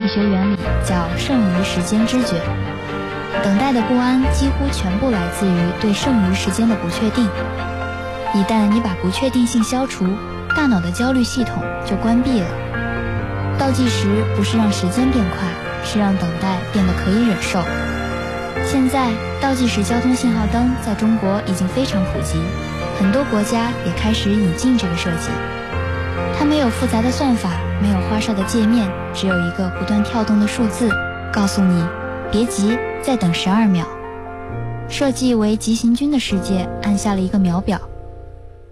学原理叫剩余时间知觉。等待的不安几乎全部来自于对剩余时间的不确定。一旦你把不确定性消除，大脑的焦虑系统就关闭了。倒计时不是让时间变快，是让等待变得可以忍受。现在倒计时交通信号灯在中国已经非常普及，很多国家也开始引进这个设计。它没有复杂的算法，没有花哨的界面，只有一个不断跳动的数字，告诉你别急，再等12秒。设计为急行军的世界按下了一个秒表，